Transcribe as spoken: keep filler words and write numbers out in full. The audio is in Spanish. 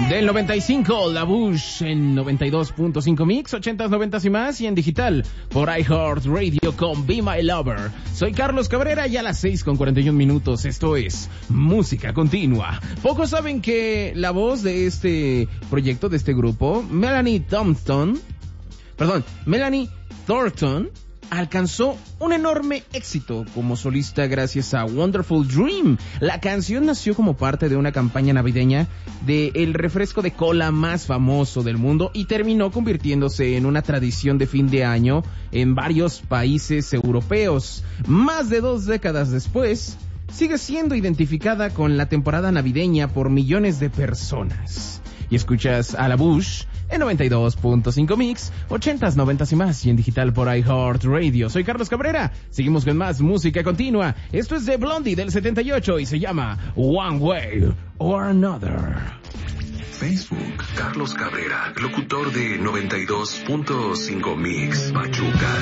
Del noventa y cinco, La Bush en noventa y dos punto cinco Mix, ochentas, noventas y más, y en digital por iHeartRadio con Be My Lover. Soy Carlos Cabrera y a las seis con cuarenta y un minutos, esto es Música Continua. Pocos saben que la voz de este proyecto, de este grupo, Melanie Thompson, perdón, Melanie Thornton, alcanzó un enorme éxito como solista gracias a Wonderful Dream. La canción nació como parte de una campaña navideña del refresco de cola más famoso del mundo y terminó convirtiéndose en una tradición de fin de año en varios países europeos. Más de dos décadas después, sigue siendo identificada con la temporada navideña por millones de personas. Y escuchas a La Bush en noventa y dos punto cinco Mix, ochentas, noventas y más, y en digital por iHeartRadio. Soy Carlos Cabrera, seguimos con más música continua. Esto es de Blondie del setenta y ocho y se llama One Way or Another. Facebook, Carlos Cabrera, locutor de noventa y dos punto cinco Mix, Pachuca.